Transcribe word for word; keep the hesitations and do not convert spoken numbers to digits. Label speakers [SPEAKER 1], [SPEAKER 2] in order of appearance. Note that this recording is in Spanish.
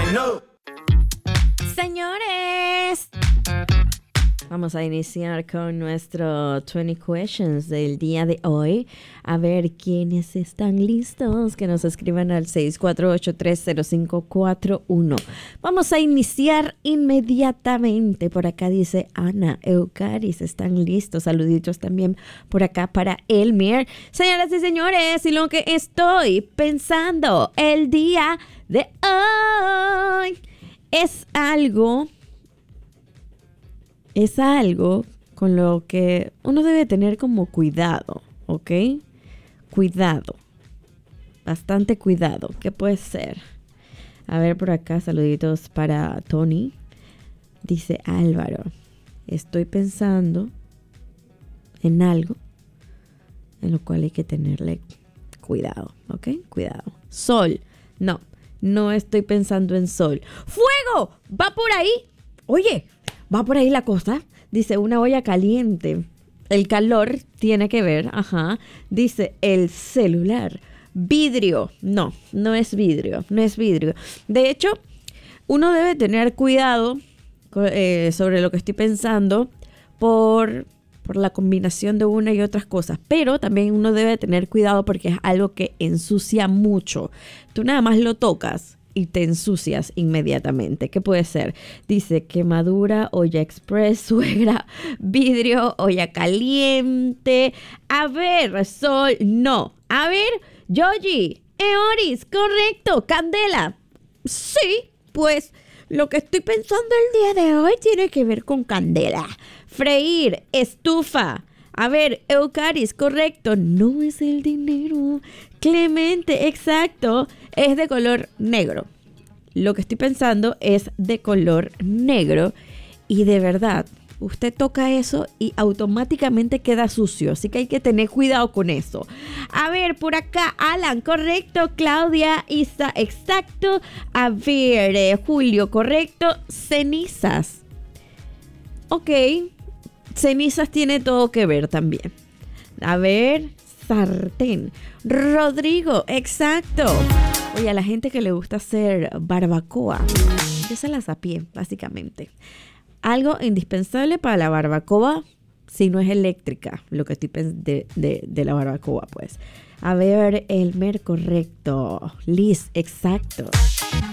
[SPEAKER 1] No.
[SPEAKER 2] Señores, vamos a iniciar con nuestro veinte questions del día de hoy. A ver quiénes están listos, que nos escriban al seis cuatro ocho tres cero cinco cuatro uno. Vamos a iniciar inmediatamente. Por acá dice Ana Eucaris, están listos. Saluditos también por acá para Elmer. Señoras y señores, y lo que estoy pensando el día de hoy es algo, es algo con lo que uno debe tener como cuidado, ¿ok? Cuidado, bastante cuidado. ¿Qué puede ser? A ver por acá, saluditos para Tony. Dice Álvaro, estoy pensando en algo en lo cual hay que tenerle cuidado, ¿ok? Cuidado. Sol, no. No estoy pensando en sol. ¡Fuego! ¿Va por ahí? Oye, ¿va por ahí la cosa? Dice, una olla caliente. El calor tiene que ver, ajá. Dice, el celular. Vidrio. No, no es vidrio, no es vidrio. De hecho, uno debe tener cuidado eh, sobre lo que estoy pensando por... por la combinación de una y otras cosas, pero también uno debe tener cuidado porque es algo que ensucia mucho. Tú nada más lo tocas y te ensucias inmediatamente. ¿Qué puede ser? Dice quemadura, olla express, suegra, vidrio, olla caliente. A ver, sol, no. A ver, Yogi, Eoris, correcto, candela. Sí, pues lo que estoy pensando el día de hoy tiene que ver con candela. Freír, estufa. A ver, Eucaris, correcto. No es el dinero. Clemente, exacto. Es de color negro. Lo que estoy pensando es de color negro. Y de verdad, usted toca eso y automáticamente queda sucio. Así que hay que tener cuidado con eso. A ver, por acá, Alan, correcto. Claudia, Isa, exacto. A ver, eh, Julio, correcto. Cenizas. Ok. Cenizas tiene todo que ver también. A ver, sartén. Rodrigo, exacto. Oye, a la gente que le gusta hacer barbacoa, yo se las a pie, básicamente. Algo indispensable para la barbacoa, si no es eléctrica, lo que estoy pensando de, de, de la barbacoa, pues. A ver, Elmer, correcto. Liz, exacto.